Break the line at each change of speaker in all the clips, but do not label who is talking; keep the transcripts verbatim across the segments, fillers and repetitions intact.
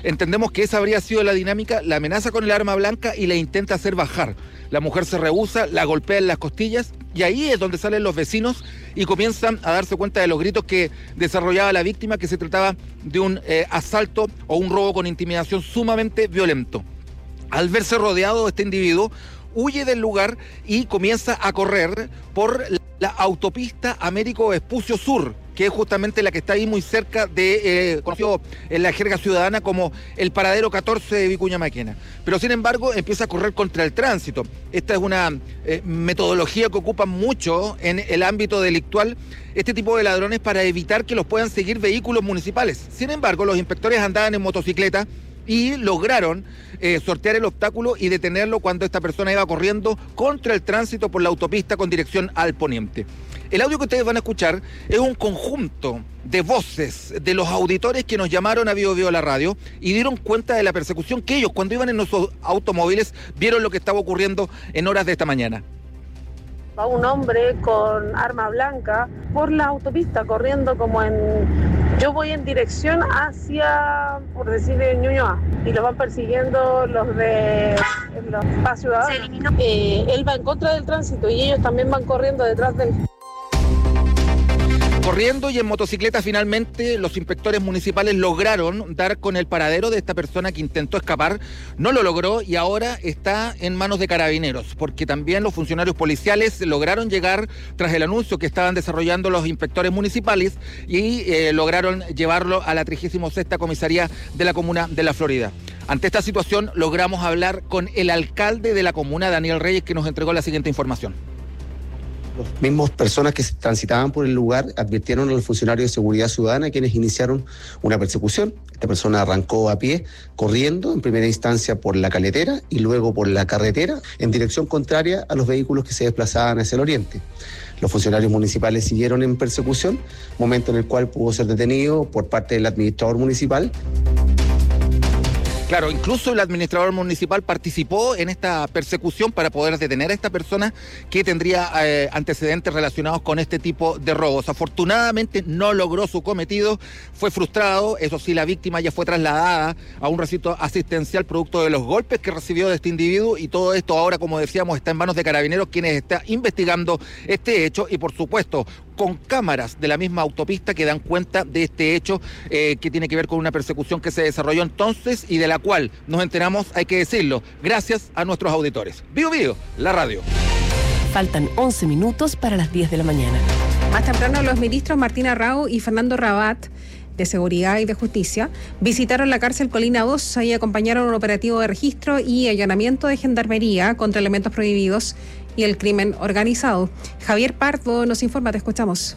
Entendemos que esa habría sido la dinámica, la amenaza con el arma blanca y la intenta hacer bajar. La mujer se rehúsa, la golpea en las costillas y ahí es donde salen los vecinos y comienzan a darse cuenta de los gritos que desarrollaba la víctima, que se trataba de un eh, asalto o un robo con intimidación sumamente violento. Al verse rodeado, este individuo huye del lugar y comienza a correr por la autopista Américo Vespucio Sur, que es justamente la que está ahí muy cerca de, eh, conocido en la jerga ciudadana como el paradero catorce de Vicuña Maquena. Pero sin embargo empieza a correr contra el tránsito. Esta es una eh, metodología que ocupan mucho en el ámbito delictual este tipo de ladrones para evitar que los puedan seguir vehículos municipales. Sin embargo, los inspectores andaban en motocicleta y lograron eh, sortear el obstáculo y detenerlo cuando esta persona iba corriendo contra el tránsito por la autopista con dirección al poniente. El audio que ustedes van a escuchar es un conjunto de voces de los auditores que nos llamaron a Vivo Vivo la radio y dieron cuenta de la persecución que ellos, cuando iban en nuestros automóviles, vieron lo que estaba ocurriendo en horas de esta mañana.
Va un hombre con arma blanca por la autopista corriendo como en... Yo voy en dirección hacia, por decir, Ñuñoa, y lo van persiguiendo los de los Paz Ciudadana. Eh, él va en contra del tránsito y ellos también van corriendo detrás del...
Corriendo y en motocicleta, finalmente los inspectores municipales lograron dar con el paradero de esta persona que intentó escapar. No lo logró y ahora está en manos de carabineros, porque también los funcionarios policiales lograron llegar tras el anuncio que estaban desarrollando los inspectores municipales y eh, lograron llevarlo a la trigésima sexta comisaría de la comuna de La Florida. Ante esta situación logramos hablar con el alcalde de la comuna, Daniel Reyes, que nos entregó la siguiente información.
Los mismos personas que transitaban por el lugar advirtieron a los funcionarios de seguridad ciudadana, quienes iniciaron una persecución. Esta persona arrancó a pie, corriendo en primera instancia por la caletera y luego por la carretera en dirección contraria a los vehículos que se desplazaban hacia el oriente. Los funcionarios municipales siguieron en persecución, momento en el cual pudo ser detenido por parte del administrador municipal.
Claro, incluso el administrador municipal participó en esta persecución para poder detener a esta persona que tendría eh, antecedentes relacionados con este tipo de robos. Afortunadamente no logró su cometido, fue frustrado. Eso sí, la víctima ya fue trasladada a un recinto asistencial producto de los golpes que recibió de este individuo, y todo esto ahora, como decíamos, está en manos de carabineros, quienes están investigando este hecho y, por supuesto, con cámaras de la misma autopista que dan cuenta de este hecho eh, que tiene que ver con una persecución que se desarrolló entonces y de la cual nos enteramos, hay que decirlo, gracias a nuestros auditores. Vivo Vivo, la radio.
Faltan once minutos para las diez de la mañana.
Más temprano, los ministros Martín Arrau y Fernando Rabat, de Seguridad y de Justicia, visitaron la cárcel Colina dos y acompañaron un operativo de registro y allanamiento de gendarmería contra elementos prohibidos y el crimen organizado. Javier Pardo nos informa, te escuchamos.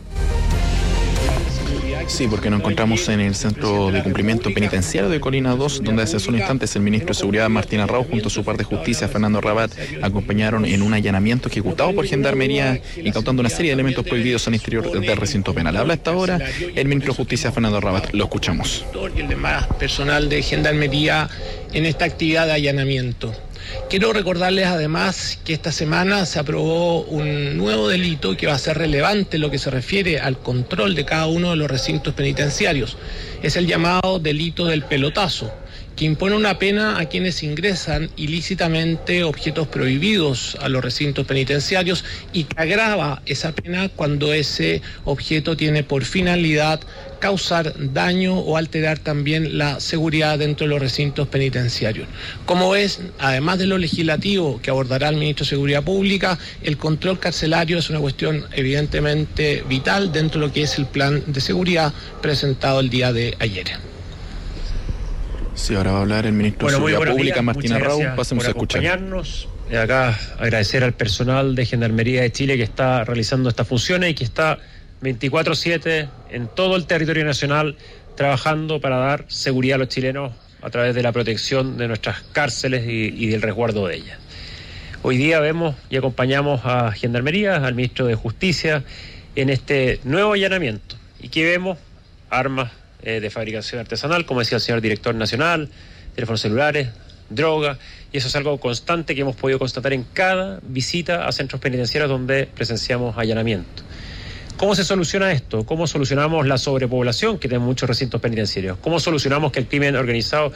Sí, porque nos encontramos en el centro de cumplimiento penitenciario de Colina dos, donde hace solo instantes el ministro de Seguridad Martín Arrau junto a su par de Justicia Fernando Rabat acompañaron en un allanamiento ejecutado por Gendarmería, incautando una serie de elementos prohibidos al interior del recinto penal. Habla hasta ahora el ministro de Justicia Fernando Rabat, lo escuchamos.
Y el demás personal de Gendarmería en esta actividad de allanamiento. Quiero recordarles además que esta semana se aprobó un nuevo delito que va a ser relevante en lo que se refiere al control de cada uno de los recintos penitenciarios. Es el llamado delito del pelotazo, que impone una pena a quienes ingresan ilícitamente objetos prohibidos a los recintos penitenciarios y que agrava esa pena cuando ese objeto tiene por finalidad causar daño o alterar también la seguridad dentro de los recintos penitenciarios. Como es, además de lo legislativo que abordará el ministro de Seguridad Pública, el control carcelario es una cuestión evidentemente vital dentro de lo que es el plan de seguridad presentado el día de ayer.
Sí, ahora va a hablar el ministro bueno, de Seguridad Pública, días. Martín Arrau. Pasemos a escuchar.
Acompañarnos. Acá agradecer al personal de Gendarmería de Chile que está realizando estas funciones y que está veinticuatro siete en todo el territorio nacional trabajando para dar seguridad a los chilenos a través de la protección de nuestras cárceles y, y del resguardo de ellas. Hoy día vemos y acompañamos a Gendarmería, al ministro de Justicia, en este nuevo allanamiento. Y que vemos armas eh, de fabricación artesanal, como decía el señor director nacional, teléfonos celulares, droga, y eso es algo constante que hemos podido constatar en cada visita a centros penitenciarios donde presenciamos allanamiento. ¿Cómo se soluciona esto? ¿Cómo solucionamos la sobrepoblación que tienen muchos recintos penitenciarios? ¿Cómo solucionamos que el crimen organizado